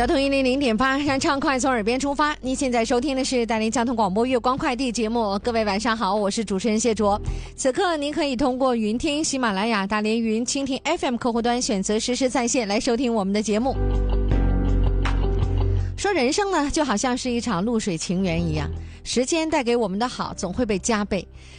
交通100.8，让畅快从耳边出发。您现在收听的是带您交通广播月光快递节目。各位晚上好，我是主持人谢卓。此刻您可以通过云听、喜马拉雅、大连云、蜻蜓 FM 客户端选择实时在线来收听我们的节目。说人生呢，就好像是一场露水情缘一样，时间带给我们的好总会被加倍，